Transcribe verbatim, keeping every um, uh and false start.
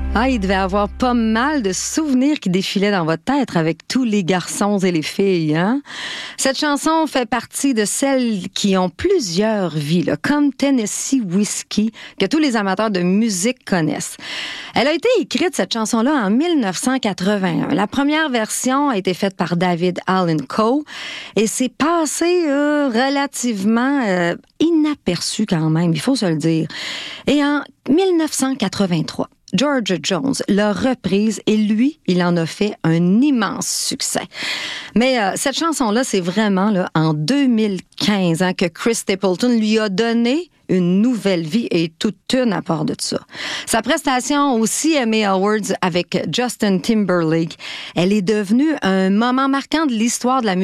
Ah, il devait avoir pas mal de souvenirs qui défilaient dans votre tête avec tous les garçons et les filles, hein? Cette chanson fait partie de celles qui ont plusieurs vies, là, comme Tennessee Whiskey, que tous les amateurs de musique connaissent. Elle a été écrite, cette chanson-là, en dix-neuf cent quatre-vingt-un. La première version a été faite par David Allan Coe et c'est passé euh, relativement euh, inaperçu quand même, il faut se le dire. Et en dix-neuf cent quatre-vingt-trois, George Jones l'a reprise et lui, il en a fait un immense succès. Mais euh, cette chanson-là, c'est vraiment là, en deux mille quinze hein, que Chris Stapleton lui a donné une nouvelle vie et toute une à part de ça. Sa prestation au C M A Awards avec Justin Timberlake, elle est devenue un moment marquant de l'histoire de la musique